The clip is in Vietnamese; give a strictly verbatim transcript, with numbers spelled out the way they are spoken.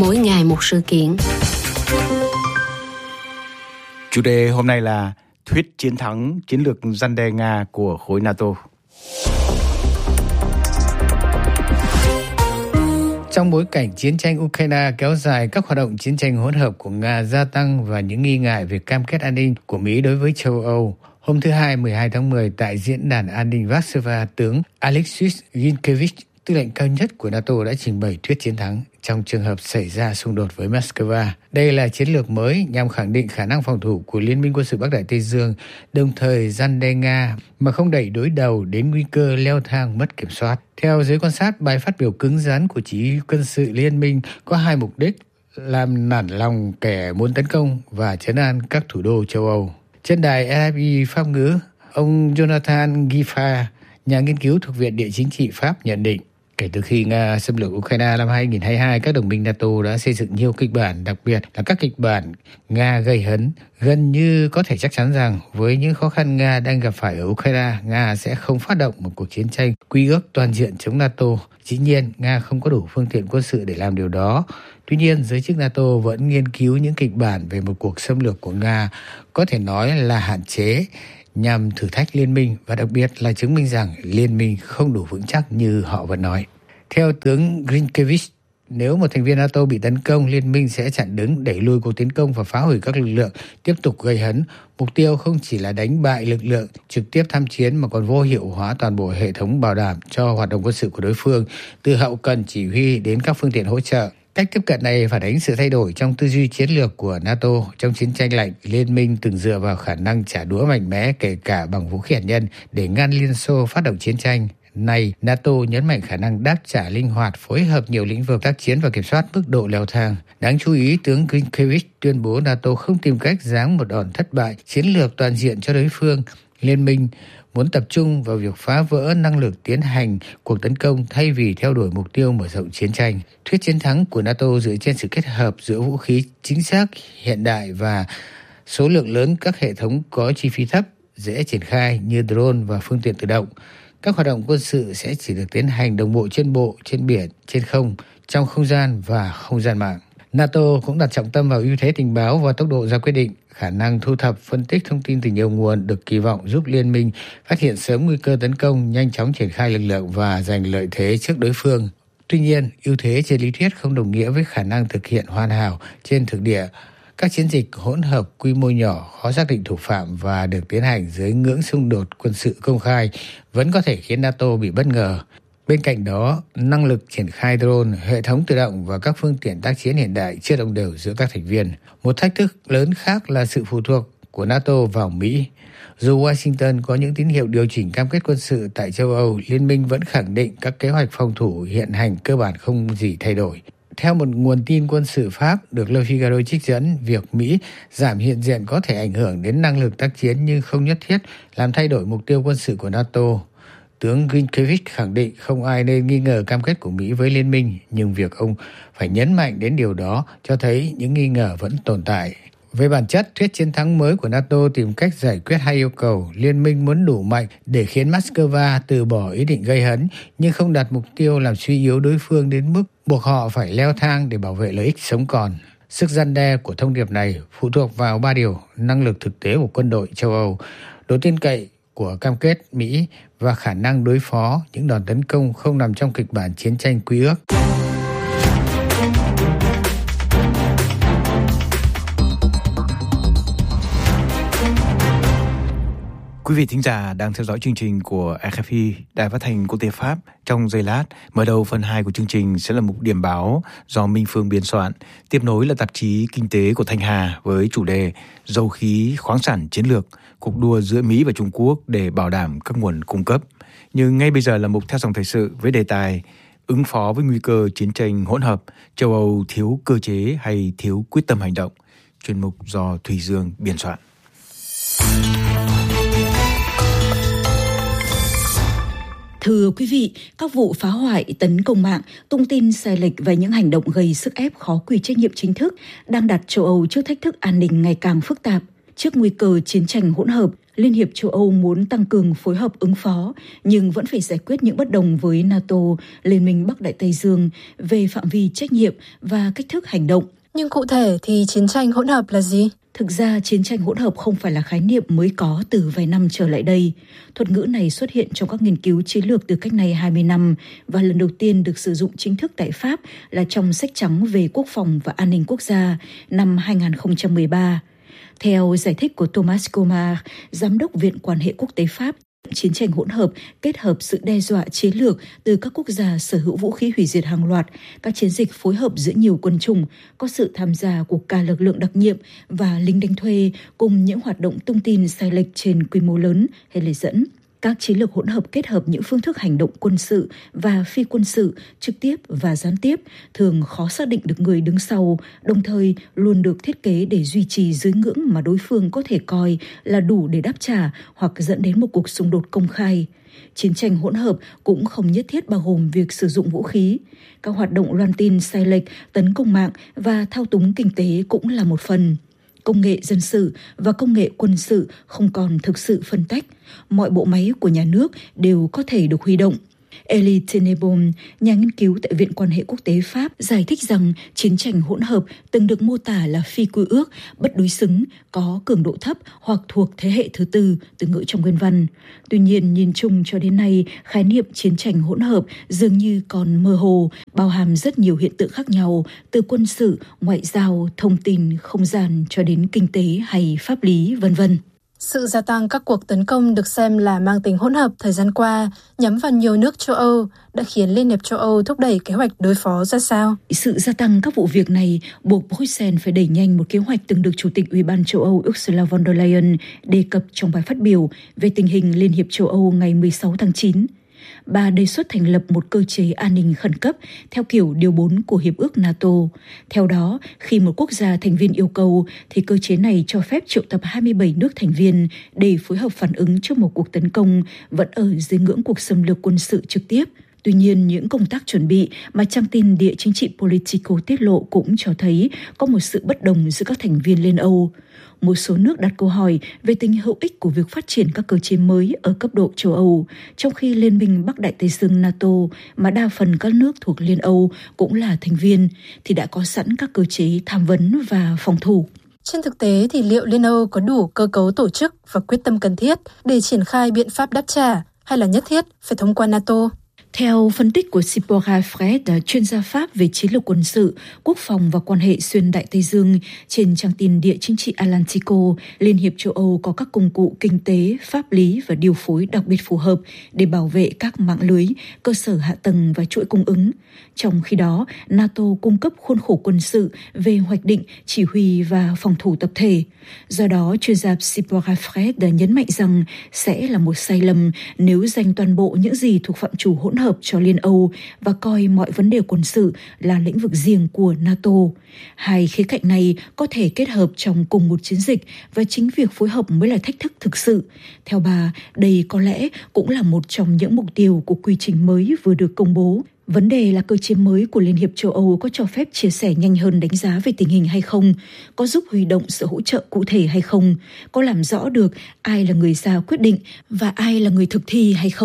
mỗi ngày một sự kiện. Chủ đề hôm nay là thuyết chiến thắng chiến lược răn đe Nga của khối NATO. Trong bối cảnh chiến tranh Ukraine kéo dài, các hoạt động chiến tranh hỗn hợp của Nga gia tăng và những nghi ngại về cam kết an ninh của Mỹ đối với châu Âu, hôm thứ Hai mười hai tháng mười tại Diễn đàn An ninh Warsaw, tướng Alexis Grinkevich, tư lệnh cao nhất của NATO đã trình bày thuyết chiến thắng trong trường hợp xảy ra xung đột với Moscow. Đây là chiến lược mới nhằm khẳng định khả năng phòng thủ của Liên minh quân sự Bắc Đại Tây Dương, đồng thời răn đe Nga mà không đẩy đối đầu đến nguy cơ leo thang mất kiểm soát. Theo giới quan sát, bài phát biểu cứng rắn của chỉ huy quân sự Liên minh có hai mục đích: làm nản lòng kẻ muốn tấn công và trấn an các thủ đô châu Âu. Trên đài rờ ép i Pháp ngữ, ông Jonathan Giffard, nhà nghiên cứu thuộc Viện Địa chính trị Pháp nhận định, kể từ khi Nga xâm lược Ukraine năm hai không hai hai, các đồng minh NATO đã xây dựng nhiều kịch bản, đặc biệt là các kịch bản Nga gây hấn. Gần như có thể chắc chắn rằng với những khó khăn Nga đang gặp phải ở Ukraine, Nga sẽ không phát động một cuộc chiến tranh quy ước toàn diện chống NATO. Dĩ nhiên, Nga không có đủ phương tiện quân sự để làm điều đó. Tuy nhiên, giới chức NATO vẫn nghiên cứu những kịch bản về một cuộc xâm lược của Nga, có thể nói là hạn chế, nhằm thử thách liên minh và đặc biệt là chứng minh rằng liên minh không đủ vững chắc như họ vẫn nói. Theo tướng Grinkevich, nếu một thành viên NATO bị tấn công, liên minh sẽ chặn đứng, đẩy lùi cuộc tiến công và phá hủy các lực lượng tiếp tục gây hấn. Mục tiêu không chỉ là đánh bại lực lượng trực tiếp tham chiến mà còn vô hiệu hóa toàn bộ hệ thống bảo đảm cho hoạt động quân sự của đối phương, từ hậu cần chỉ huy đến các phương tiện hỗ trợ. Cách tiếp cận này phản ánh sự thay đổi trong tư duy chiến lược của NATO. Trong chiến tranh lạnh, liên minh từng dựa vào khả năng trả đũa mạnh mẽ, kể cả bằng vũ khí hạt nhân, để ngăn Liên Xô phát động chiến tranh. Nay, NATO nhấn mạnh khả năng đáp trả linh hoạt, phối hợp nhiều lĩnh vực tác chiến và kiểm soát mức độ leo thang. Đáng chú ý, tướng Grinkevich tuyên bố NATO không tìm cách giáng một đòn thất bại chiến lược toàn diện cho đối phương. Liên minh muốn tập trung vào việc phá vỡ năng lực tiến hành cuộc tấn công thay vì theo đuổi mục tiêu mở rộng chiến tranh. Thuyết chiến thắng của NATO dựa trên sự kết hợp giữa vũ khí chính xác, hiện đại và số lượng lớn các hệ thống có chi phí thấp, dễ triển khai như drone và phương tiện tự động. Các hoạt động quân sự sẽ chỉ được tiến hành đồng bộ trên bộ, trên biển, trên không, trong không gian và không gian mạng. NATO cũng đặt trọng tâm vào ưu thế tình báo và tốc độ ra quyết định. Khả năng thu thập, phân tích thông tin từ nhiều nguồn được kỳ vọng giúp liên minh phát hiện sớm nguy cơ tấn công, nhanh chóng triển khai lực lượng và giành lợi thế trước đối phương. Tuy nhiên, ưu thế trên lý thuyết không đồng nghĩa với khả năng thực hiện hoàn hảo trên thực địa. Các chiến dịch hỗn hợp quy mô nhỏ, khó xác định thủ phạm và được tiến hành dưới ngưỡng xung đột quân sự công khai vẫn có thể khiến NATO bị bất ngờ. Bên cạnh đó, năng lực triển khai drone, hệ thống tự động và các phương tiện tác chiến hiện đại chưa đồng đều giữa các thành viên. Một thách thức lớn khác là sự phụ thuộc của NATO vào Mỹ. Dù Washington có những tín hiệu điều chỉnh cam kết quân sự tại châu Âu, liên minh vẫn khẳng định các kế hoạch phòng thủ hiện hành cơ bản không gì thay đổi. Theo một nguồn tin quân sự Pháp được Le Figaro trích dẫn, việc Mỹ giảm hiện diện có thể ảnh hưởng đến năng lực tác chiến nhưng không nhất thiết làm thay đổi mục tiêu quân sự của NATO. Tướng Grinkevich khẳng định không ai nên nghi ngờ cam kết của Mỹ với liên minh, nhưng việc ông phải nhấn mạnh đến điều đó cho thấy những nghi ngờ vẫn tồn tại. Về bản chất, thuyết chiến thắng mới của NATO tìm cách giải quyết hai yêu cầu. Liên minh muốn đủ mạnh để khiến Moscow từ bỏ ý định gây hấn, nhưng không đặt mục tiêu làm suy yếu đối phương đến mức buộc họ phải leo thang để bảo vệ lợi ích sống còn. Sức răn đe của thông điệp này phụ thuộc vào ba điều: năng lực thực tế của quân đội châu Âu, độ tin cậy của cam kết Mỹ và khả năng đối phó những đòn tấn công không nằm trong kịch bản chiến tranh quy ước. Quý vị thính giả đang theo dõi chương trình của rờ ép i, Đài Phát thanh Quốc tế Pháp. Trong giây lát, mở đầu phần hai của chương trình sẽ là mục điểm báo do Minh Phương biên soạn. Tiếp nối là tạp chí Kinh tế của Thanh Hà với chủ đề Dầu khí, khoáng sản chiến lược, cuộc đua giữa Mỹ và Trung Quốc để bảo đảm các nguồn cung cấp. Nhưng ngay bây giờ là mục theo dòng thời sự với đề tài ứng phó với nguy cơ chiến tranh hỗn hợp, châu Âu thiếu cơ chế hay thiếu quyết tâm hành động. Chuyên mục do Thùy Dương biên soạn. Thưa quý vị, các vụ phá hoại, tấn công mạng, tung tin sai lệch và những hành động gây sức ép khó quy trách nhiệm chính thức đang đặt châu Âu trước thách thức an ninh ngày càng phức tạp. Trước nguy cơ chiến tranh hỗn hợp, Liên hiệp châu Âu muốn tăng cường phối hợp ứng phó, nhưng vẫn phải giải quyết những bất đồng với NATO, Liên minh Bắc Đại Tây Dương, về phạm vi trách nhiệm và cách thức hành động. Nhưng cụ thể thì chiến tranh hỗn hợp là gì? Thực ra, chiến tranh hỗn hợp không phải là khái niệm mới có từ vài năm trở lại đây. Thuật ngữ này xuất hiện trong các nghiên cứu chiến lược từ cách nay hai mươi năm và lần đầu tiên được sử dụng chính thức tại Pháp là trong sách trắng về quốc phòng và an ninh quốc gia năm hai không một ba. Theo giải thích của Thomas Comar, Giám đốc Viện Quan hệ Quốc tế Pháp, chiến tranh hỗn hợp kết hợp sự đe dọa chiến lược từ các quốc gia sở hữu vũ khí hủy diệt hàng loạt, các chiến dịch phối hợp giữa nhiều quân chủng, có sự tham gia của cả lực lượng đặc nhiệm và lính đánh thuê, cùng những hoạt động tung tin sai lệch trên quy mô lớn hay lời dẫn. Các chiến lược hỗn hợp kết hợp những phương thức hành động quân sự và phi quân sự, trực tiếp và gián tiếp, thường khó xác định được người đứng sau, đồng thời luôn được thiết kế để duy trì dưới ngưỡng mà đối phương có thể coi là đủ để đáp trả hoặc dẫn đến một cuộc xung đột công khai. Chiến tranh hỗn hợp cũng không nhất thiết bao gồm việc sử dụng vũ khí. Các hoạt động loan tin sai lệch, tấn công mạng và thao túng kinh tế cũng là một phần. Công nghệ dân sự và công nghệ quân sự không còn thực sự phân tách. Mọi bộ máy của nhà nước đều có thể được huy động. Elie Tenenbaum, nhà nghiên cứu tại Viện Quan hệ Quốc tế Pháp, giải thích rằng chiến tranh hỗn hợp từng được mô tả là phi quy ước, bất đối xứng, có cường độ thấp hoặc thuộc thế hệ thứ tư, từ ngữ trong nguyên văn. Tuy nhiên, nhìn chung cho đến nay, khái niệm chiến tranh hỗn hợp dường như còn mơ hồ, bao hàm rất nhiều hiện tượng khác nhau, từ quân sự, ngoại giao, thông tin, không gian cho đến kinh tế hay pháp lý, vân vân. Sự gia tăng các cuộc tấn công được xem là mang tính hỗn hợp thời gian qua nhắm vào nhiều nước châu Âu đã khiến Liên hiệp châu Âu thúc đẩy kế hoạch đối phó ra sao? Sự gia tăng các vụ việc này buộc Bruxelles phải đẩy nhanh một kế hoạch từng được Chủ tịch Ủy ban châu Âu Ursula von der Leyen đề cập trong bài phát biểu về tình hình Liên hiệp châu Âu ngày mười sáu tháng chín. Bà đề xuất thành lập một cơ chế an ninh khẩn cấp theo kiểu điều bốn của Hiệp ước NATO. Theo đó, khi một quốc gia thành viên yêu cầu, thì cơ chế này cho phép triệu tập hai mươi bảy nước thành viên để phối hợp phản ứng trước một cuộc tấn công vẫn ở dưới ngưỡng cuộc xâm lược quân sự trực tiếp. Tuy nhiên, những công tác chuẩn bị mà trang tin địa chính trị Politico tiết lộ cũng cho thấy có một sự bất đồng giữa các thành viên Liên Âu. Một số nước đặt câu hỏi về tính hữu ích của việc phát triển các cơ chế mới ở cấp độ châu Âu, trong khi Liên minh Bắc Đại Tây Dương NATO, mà đa phần các nước thuộc Liên Âu cũng là thành viên, thì đã có sẵn các cơ chế tham vấn và phòng thủ. Trên thực tế thì liệu Liên Âu có đủ cơ cấu tổ chức và quyết tâm cần thiết để triển khai biện pháp đáp trả, hay là nhất thiết phải thông qua NATO? Theo phân tích của Sipora Fred, chuyên gia Pháp về chiến lược quân sự, quốc phòng và quan hệ xuyên Đại Tây Dương, trên trang tin địa chính trị Atlantico, Liên hiệp châu Âu có các công cụ kinh tế, pháp lý và điều phối đặc biệt phù hợp để bảo vệ các mạng lưới, cơ sở hạ tầng và chuỗi cung ứng. Trong khi đó, NATO cung cấp khuôn khổ quân sự về hoạch định, chỉ huy và phòng thủ tập thể. Do đó, chuyên gia Sipora Fred đã nhấn mạnh rằng sẽ là một sai lầm nếu dành toàn bộ những gì thuộc phạm trù hỗn hợp cho Liên Âu và coi mọi vấn đề quân sự là lĩnh vực riêng của NATO. Hai khía cạnh này có thể kết hợp trong cùng một chiến dịch và chính việc phối hợp mới là thách thức thực sự. Theo bà, đây có lẽ cũng là một trong những mục tiêu của quy trình mới vừa được công bố. Vấn đề là cơ chế mới của Liên hiệp châu Âu có cho phép chia sẻ nhanh hơn đánh giá về tình hình hay không, có giúp huy động sự hỗ trợ cụ thể hay không, có làm rõ được ai là người ra quyết định và ai là người thực thi hay không.